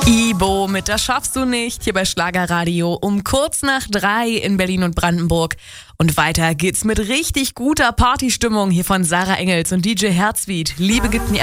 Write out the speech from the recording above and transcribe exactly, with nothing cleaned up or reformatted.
Ibo mit Das schaffst du nicht hier bei Schlagerradio um kurz nach drei in Berlin und Brandenburg. Und weiter geht's mit richtig guter Partystimmung hier von Sarah Engels und D J Herzwied. Liebe gibt mir